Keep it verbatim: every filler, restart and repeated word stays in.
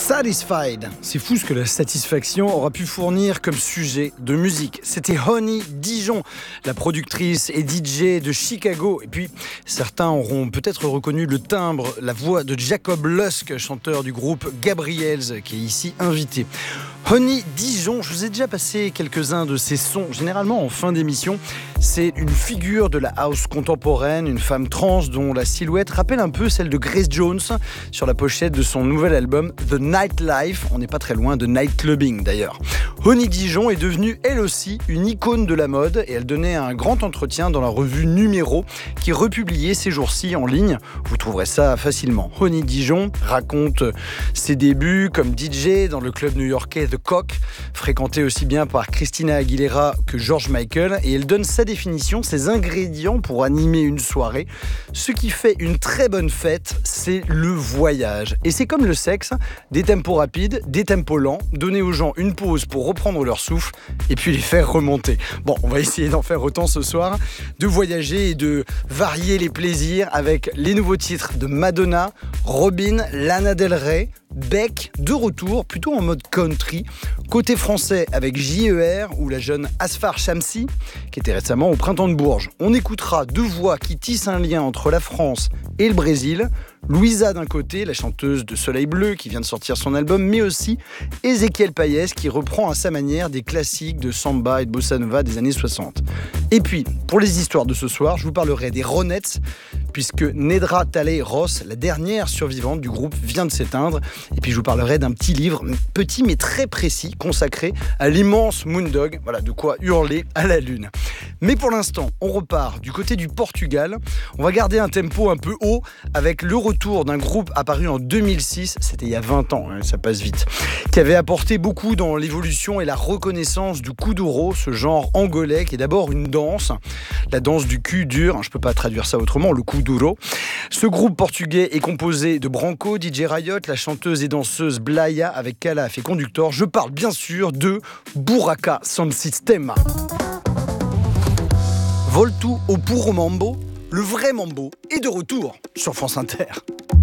Satisfied. C'est fou ce que la satisfaction aura pu fournir comme sujet de musique. C'était Honey Dijon, la productrice et D J de Chicago. Et puis, certains auront peut-être reconnu le timbre, la voix de Jacob Lusk, chanteur du groupe Gabriels, qui est ici invité. Honey Dijon, je vous ai déjà passé quelques-uns de ses sons, généralement en fin d'émission. C'est une figure de la house contemporaine, une femme trans dont la silhouette rappelle un peu celle de Grace Jones sur la pochette de son nouvel album The Nightlife. On n'est pas très loin de nightclubbing d'ailleurs. Honey Dijon est devenue elle aussi une icône de la mode et elle donnait un grand entretien dans la revue Numéro qui est republiée ces jours-ci en ligne. Vous trouverez ça facilement. Honey Dijon raconte ses débuts comme D J dans le club new-yorkais The Cock, fréquenté aussi bien par Christina Aguilera que George Michael, et elle donne sa définition, ses ingrédients pour animer une soirée. Ce qui fait une très bonne fête, c'est le voyage. Et c'est comme le sexe, des tempos rapides, des tempos lents, donner aux gens une pause pour reprendre leur souffle et puis les faire remonter. Bon, on va essayer d'en faire autant ce soir, de voyager et de varier les plaisirs avec les nouveaux titres de Madonna, Robyn, Lana Del Rey, Beck, de retour, plutôt en mode country. Côté français avec J E R ou la jeune Asfar Shamsi, qui était récemment au Printemps de Bourges. On écoutera deux voix qui tissent un lien entre la France et le Brésil. Louisa d'un côté, la chanteuse de Soleil Bleu qui vient de sortir son album, mais aussi Ezequiel Payès qui reprend à sa manière des classiques de samba et de bossa nova des années soixante. Et puis, pour les histoires de ce soir, je vous parlerai des Ronettes, puisque Nedra Taley Ross, la dernière survivante du groupe, vient de s'éteindre. Et puis je vous parlerai d'un petit livre, petit mais très précis, consacré à l'immense Moondog. Voilà, de quoi hurler à la lune. Mais pour l'instant, on repart du côté du Portugal. On va garder un tempo un peu haut avec le retour d'un groupe apparu en deux mille six, c'était il y a vingt ans, hein, ça passe vite, qui avait apporté beaucoup dans l'évolution et la reconnaissance du kuduro, ce genre angolais qui est d'abord une danse, la danse du cul dur, hein, je peux pas traduire ça autrement, le kuduro. Ce groupe portugais est composé de Branco, D J Riot, la chanteuse et danseuse Blaya avec Calaf et Conductor. Je parle bien sûr de Buraca Sound System. Voltu au puro mambo, le vrai mambo est de retour sur France Inter.